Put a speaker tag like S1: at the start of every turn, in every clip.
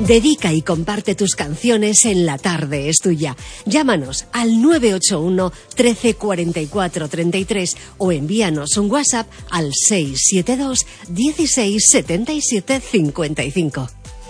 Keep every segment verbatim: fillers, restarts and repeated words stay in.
S1: Dedica y comparte tus canciones en La Tarde es Tuya. Llámanos al nueve ocho uno, trece, cuarenta y cuatro, treinta y tres o envíanos un WhatsApp al seis siete dos, dieciséis, setenta y siete, cincuenta y cinco.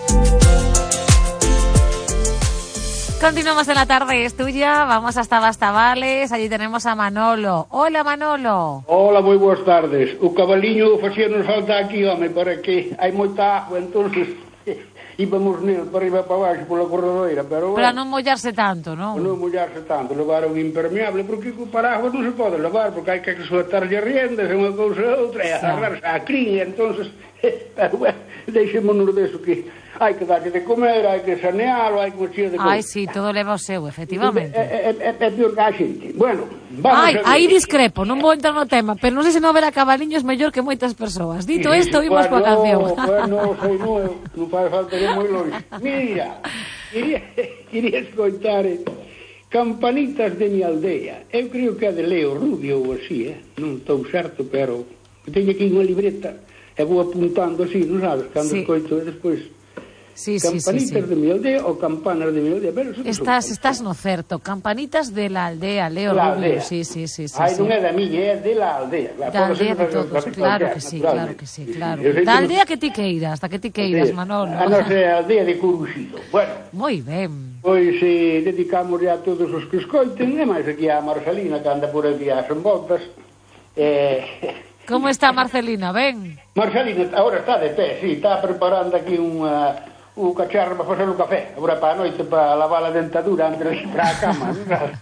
S2: Continuamos en La Tarde es Tuya, vamos hasta Bastavales, allí tenemos a Manolo. Hola, Manolo.
S3: Hola, moi boas tardes. O cabaliño facíanos falta aquí, home, para que hai moita agua, entonces íbamos nel para arriba para baixo pola corredoira, pero...
S2: Para
S3: bueno,
S2: non mollarse tanto, non?
S3: non mollarse tanto, levar un impermeable, porque o paraguas non se pode levar, porque hai que suetarlle riendas, unha cousa e outra, e agarrarse a cría, entonces, pero bueno, deixémonos deso que hai que darlle de comer, hai que sanealo, hai que mochila de comer.
S2: Ai, sí, todo leva o seu, efectivamente.
S3: É, é, é, é pior que a xente. Bueno, vamos
S2: Ai,
S3: a ver.
S2: aí discrepo, non vou entrar no tema, pero non sei se non haberá cabaliños mellor que moitas persoas. Dito isto, vimos coa canción.
S3: Bueno, sei, non, non faz falta de moi longe. Mira, quería, quería escoitar eh, Campanitas de mi aldea. Eu creo que é de Leo Rubio ou así, eh? Non estou certo, pero teño aquí unha libreta e vou apuntando así, non sabes, cando
S2: Sí.
S3: escoito e despois...
S2: Sí, sí,
S3: Campanitas
S2: sí, sí.
S3: de mi aldea ou campanas de mi aldea, pero eso
S2: Estás, estás no certo. Campanitas de la aldea, Leo
S3: La
S2: Rubio.
S3: aldea.
S2: Sí, sí, sí, sí.
S3: Ai,
S2: sí.
S3: non é da miña, é de la aldea. Claro,
S2: Da
S3: pode
S2: aldea
S3: ser
S2: de
S3: da-
S2: todos,
S3: da-
S2: claro
S3: da-
S2: que sí,
S3: naturalmente.
S2: claro que sí, claro.
S3: Eu sei
S2: Da
S3: que
S2: aldea que ti queiras, da que ti queiras,
S3: non-
S2: Manolo.
S3: A nosa aldea de Curuxido. Bueno,
S2: Moi ben.
S3: pois eh, dedicamos a todos os que escoiten, e máis aquí a Marcelina, que anda por aquí ás envoltas. Eh,
S2: Como está Marcelina? Ben?
S3: Marcelina agora está de pé, sí, está preparando aquí unha... o cacharro para facer o café, agora para a noite, para lavar a dentadura antes de ir para a cama, non sabes?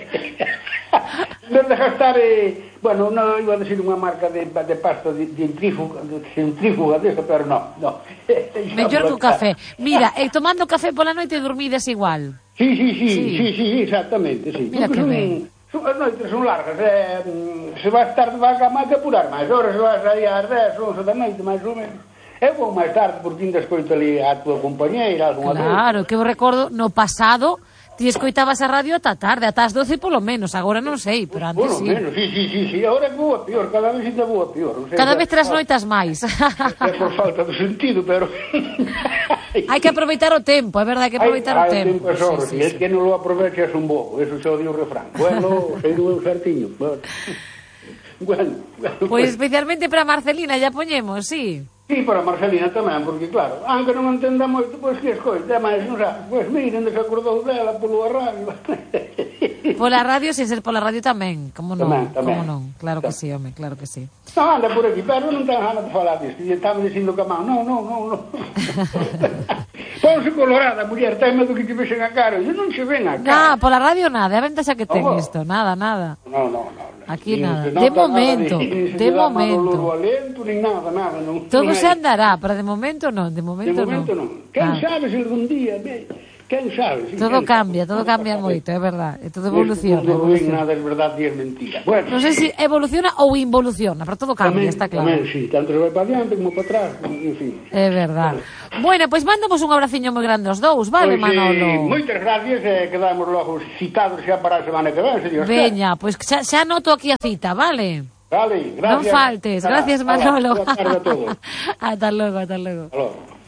S3: Non deja estar, eh, bueno, non iba a decir unha marca de, de pasta de, de centrífuga, de centrífuga desa, pero non, non.
S2: Mellor que o café. Mira, e tomando café pola noite dormides igual.
S3: Sí, sí, sí,
S2: Sí.
S3: sí, sí, sí, exactamente, sí.
S2: Mira
S3: Porque
S2: que
S3: son,
S2: ben.
S3: son, as noites son largas, eh, mm, se vai estar de vaca máis que apurar máis horas, se vai sair ás dez, onze da noite, máis ou menos. Eu vou máis tarde, porque ainda escoito ali a túa compañeira, algunha vez.
S2: Claro, que eu recordo no pasado ti escoitabas a radio ata tarde, ata as doce polo menos, agora non sei, pero antes
S3: Bueno,
S2: sí.
S3: menos, sí, sí, sí, sí, ahora é que vou a pior, cada vez ainda vou a pior. O sea,
S2: Cada vez
S3: é-
S2: trasnoitas máis.
S3: É por falta de sentido, pero...
S2: Hai que aproveitar o tempo, é verdade, hai que aproveitar o
S3: Ai,
S2: tempo.
S3: Ai, tempo é
S2: Sí,
S3: sí,
S2: sí,
S3: es
S2: sí.
S3: que non lo aprovecha es un bobo, eso xa o dio o refrán. Bueno, sei do eu certiño. Bueno, bueno, bueno,
S2: Pois especialmente para Marcelina, ya poñemos, sí.
S3: sí, para Marcelina tamén, porque claro, aunque non entenda moito, pois que escoite, máis, non sabes, pois miren, desacordou dela polo radio.
S2: Pola radio, sin ser pola radio tamén, como non,
S3: Tamén, tamén.
S2: como non, claro que sí, home, claro que sí.
S3: Non, anda por aquí, pero non ten ganas de falar disto, e estaba dicindo que a man, non, non, non, non. Ponse colorada, muller, ten medo que te vexen a cara, e non se ven a
S2: Nah,
S3: cara.
S2: pola radio nada, a ventaxa que ten
S3: Oh.
S2: isto, nada, nada.
S3: Non, non, non.
S2: Aquí
S3: Nin
S2: nada.
S3: se
S2: De
S3: nota
S2: momento,
S3: nada nin se
S2: de
S3: lle dá mano
S2: momento.
S3: louro alento, nin nada, nada. Non,
S2: Todo
S3: non
S2: se
S3: hai.
S2: andará, pero de momento non, de
S3: De
S2: momento,
S3: momento
S2: non.
S3: non. Quen
S2: Ah.
S3: sabe se algún día, ve, quen sabe? Sí,
S2: Todo
S3: quen
S2: cambia,
S3: sabe?
S2: todo cambia moito, é verdade, e todo evoluciona.
S3: Non ven
S2: evoluciona.
S3: nada, é verdade e é mentira. Bueno,
S2: Non sei se evoluciona ou involuciona, pero todo cambia,
S3: tamén,
S2: está claro.
S3: tamén, sí, tanto se vai para diante como para atrás, en fin.
S2: É verdade. Bueno, pois mandamos un abraciño moi grande aos dous, vale,
S3: Pois, eh,
S2: Manolo?
S3: moitas gracias, e eh, quedamos logo citados xa para a semana que ven, se Dios quer.
S2: Veña, pois xa, xa anoto aquí a cita, vale?
S3: Vale,
S2: Non
S3: gracias.
S2: faltes, gracias,
S3: Hala,
S2: Manolo.
S3: boa tarde a todos.
S2: Ata logo, ata logo.
S3: Hasta logo.